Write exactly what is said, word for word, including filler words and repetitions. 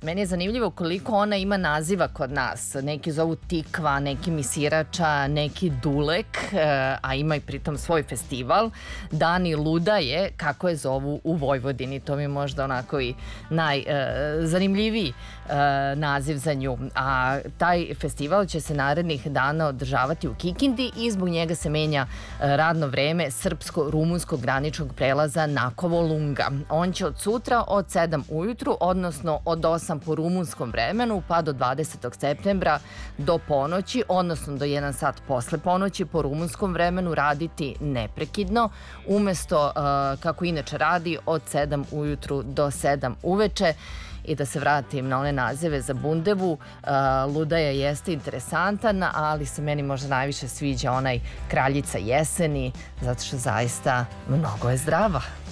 Meni je zanimljivo koliko ona ima naziva kod nas. Neki zovu Tikva, neki Misirača, neki Dulek, a ima i pritom svoj festival. Dani Ludaje, kako je zovu u Vojvodini. To mi je možda onako i najzanimljiviji naziv za nju. A taj festival će se narednih dana održavati u Kikindi i zbog njega se menja radno vreme srpsko-rumunskog graničnog prelaza Nakovo Lunga. On će od sutra od sedam ujutru, odnosno od osam po rumunskom vremenu, pa do dvadesetog septembra do ponoći, odnosno do jedan sat posle ponoći po rumunskom vremenu raditi neprekidno, umesto kako inače radi od sedam ujutru do sedam uveče. I da se vratim na one nazive za bundevu, Ludaja jeste interesantan, ali se meni možda najviše sviđa onaj Kraljica jeseni, zato što zaista mnogo je zdrava.